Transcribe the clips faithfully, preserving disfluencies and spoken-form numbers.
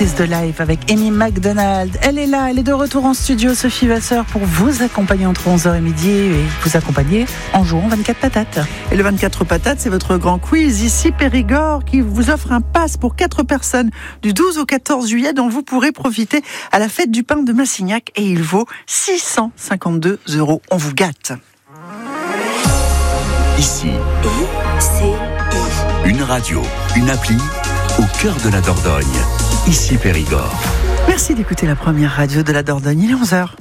is the Life avec Amy McDonald. Elle est là, elle est de retour en studio, Sophie Vasseur, pour vous accompagner entre onze heures et midi et vous accompagner en jouant vingt-quatre patates. Et le vingt-quatre patates, c'est votre grand quiz ici Périgord qui vous offre un pass pour quatre personnes du douze au quatorze juillet dont vous pourrez profiter à la fête du pain de Massignac et il vaut six cent cinquante-deux euros. On vous gâte. Ici, I, C, I. une radio, une appli au cœur de la Dordogne. Ici Périgord. Merci d'écouter la première radio de la Dordogne. Il est onze heures.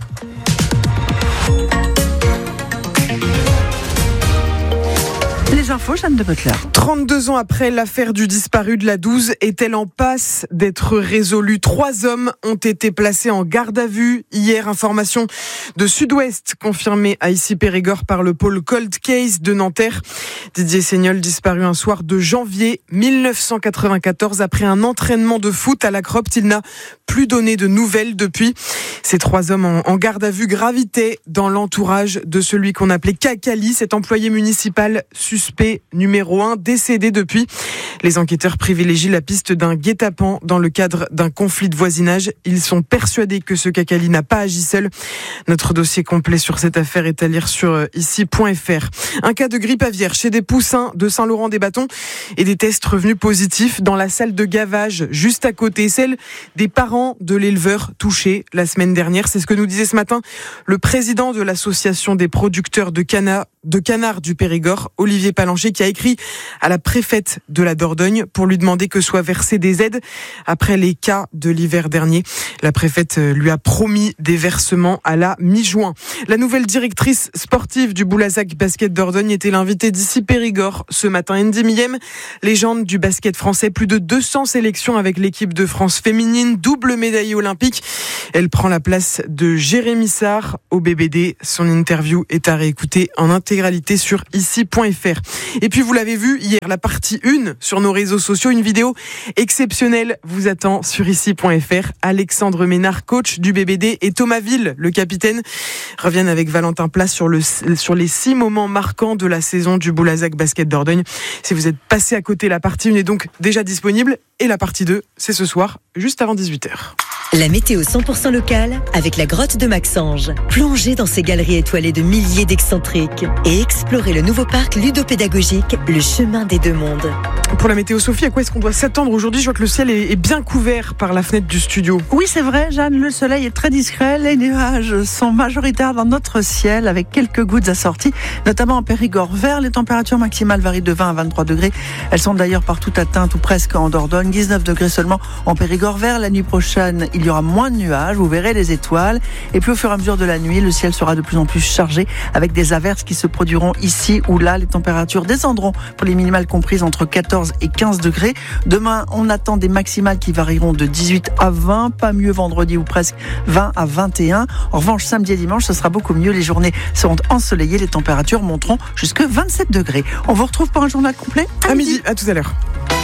Les infos, Jeanne de Butler. trente-deux ans après l'affaire du disparu de la douze, est-elle en passe d'être résolue? Trois hommes ont été placés en garde à vue hier. Information de Sud-Ouest confirmée à Issy Périgord par le pôle Cold Case de Nanterre. Didier Seignol disparu un soir de janvier mille neuf cent quatre-vingt-quatorze après un entraînement de foot à la Cropte. Il n'a plus donné de nouvelles depuis. Ces trois hommes en garde à vue gravitaient dans l'entourage de celui qu'on appelait Kakali, cet employé municipal suspect numéro un, décédé depuis. Les enquêteurs privilégient la piste d'un guet-apens dans le cadre d'un conflit de voisinage. Ils sont persuadés que ce Kakali n'a pas agi seul. Notre dossier complet sur cette affaire est à lire sur ici point f r. Un cas de grippe aviaire chez des poussins de Saint-Laurent-des-Bâtons et des tests revenus positifs dans la salle de gavage juste à côté, celle des parents de l'éleveur touché la semaine dernière. C'est ce que nous disait ce matin le président de l'association des producteurs de canards de canards du Périgord, Olivier Palancher, qui a écrit à la préfète de la Dordogne pour lui demander que soient versées des aides après les cas de l'hiver dernier. La préfète lui a promis des versements à la mi-juin. La nouvelle directrice sportive du Boulazac Basket Dordogne était l'invitée d'Issy Périgord ce matin. Andy Millem, légende du basket français, plus de deux cents sélections avec l'équipe de France féminine, double médaillée olympique. Elle prend la place de Jérémy Sarr au B B D. Son interview est à réécouter en intégralité sur ici point f r. Et puis vous l'avez vu hier, la partie un sur nos réseaux sociaux, une vidéo exceptionnelle vous attend sur ici point f r. Alexandre Ménard, coach du B B D, et Thomas Ville, le capitaine, reviennent avec Valentin Place sur, le, sur les six moments marquants de la saison du Boulazac Basket Dordogne. Si vous êtes passé à côté, la partie un est donc déjà disponible et la partie deux, c'est ce soir, juste avant dix-huit heures. La météo cent pour cent locale avec la grotte de Maxange. Plongez dans ces galeries étoilées de milliers d'excentriques et explorez le nouveau parc ludopédagogique, le chemin des deux mondes. Pour la météo, Sophie, à quoi est-ce qu'on doit s'attendre aujourd'hui? Je vois que le ciel est bien couvert par la fenêtre du studio. Oui, c'est vrai, Jeanne, le soleil est très discret. Les nuages sont majoritaires dans notre ciel avec quelques gouttes assorties, notamment en Périgord vert. Les températures maximales varient de vingt à vingt-trois degrés. Elles sont d'ailleurs partout atteintes ou presque en Dordogne. dix-neuf degrés seulement en Périgord vert. La nuit prochaine, il y aura moins de nuages. Vous verrez les étoiles. Et puis au fur et à mesure de la nuit, le ciel sera de plus en plus chargé avec des averses qui se produiront ici ou là. Les températures descendront pour les minimales comprises entre quatorze et quinze degrés. Demain, on attend des maximales qui varieront de dix-huit à vingt, pas mieux vendredi ou presque vingt à vingt et un. En revanche, samedi et dimanche, ce sera beaucoup mieux. Les journées seront ensoleillées, les températures monteront jusque vingt-sept degrés. On vous retrouve pour un journal complet à, à midi. midi. À tout à l'heure.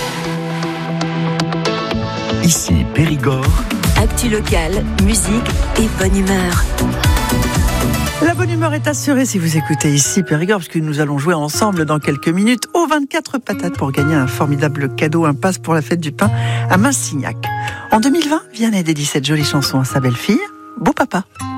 Ici Périgord. Actu locale, musique et bonne humeur. La bonne humeur est assurée si vous écoutez ici Périgord, puisque nous allons jouer ensemble dans quelques minutes aux vingt-quatre patates pour gagner un formidable cadeau, un pass pour la fête du pain à Massignac. En deux mille vingt, Vianney dédie cette jolie chanson à sa belle-fille, Beau Papa.